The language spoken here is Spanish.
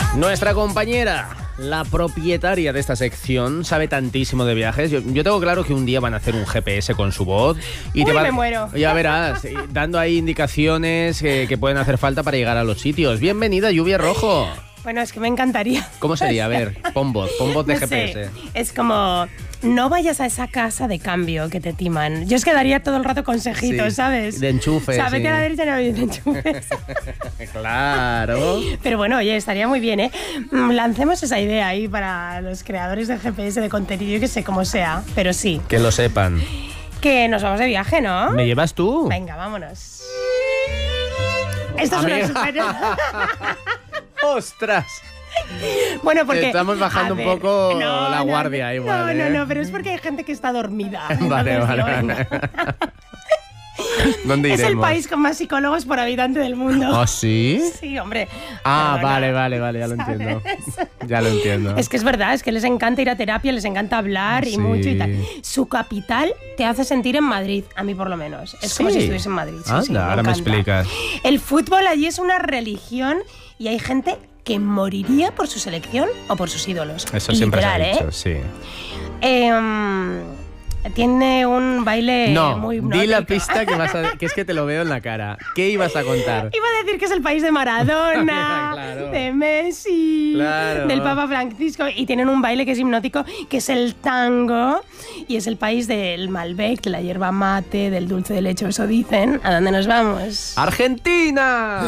Nuestra compañera, la propietaria de esta sección, sabe tantísimo de viajes. Yo tengo claro que un día van a hacer un GPS con su voz y me muero. Ya verás, dando ahí indicaciones que pueden hacer falta para llegar a los sitios. Bienvenida, Lluvia Rojo. Bueno, es que me encantaría. ¿Cómo sería? A ver, pon voz de no GPS. Sé. Es como, no vayas a esa casa de cambio que te timan. Yo es que daría todo el rato consejitos, Sí, ¿sabes? de enchufes. O sea, vete sí. a la derecha, no de enchufes. Claro. Pero bueno, oye, estaría muy bien, ¿eh? Lancemos esa idea ahí para los creadores de GPS, de contenido, yo que sé cómo sea, pero sí. Que lo sepan. Que nos vamos de viaje, ¿no? ¿Me llevas tú? Venga, vámonos. Esto es una super... ¡Ostras! Bueno, porque... Estamos bajando un poco la guardia igual, No, pero es porque hay gente que está dormida. Vale. ¿Dónde iremos? Es el país con más psicólogos por habitante del mundo. ¿Ah, sí? Sí, hombre. Vale, ya lo entiendo. Ya lo entiendo. Es que es verdad, es que les encanta ir a terapia, les encanta hablar y mucho y tal. Su capital te hace sentir en Madrid, a mí por lo menos. Es como si estuviese en Madrid. Ahora me explicas. El fútbol allí es una religión y hay gente que moriría por su selección o por sus ídolos. Eso siempre se ha dicho, sí. Tiene un baile muy hipnótico. Di la pista que es que te lo veo en la cara. ¿Qué ibas a contar? Iba a decir que es el país de Maradona, Claro. de Messi, Claro. del Papa Francisco, y tienen un baile que es hipnótico, que es el tango, y es el país del Malbec, de la hierba mate, del dulce de leche, eso dicen. ¿A dónde nos vamos? ¡Argentina!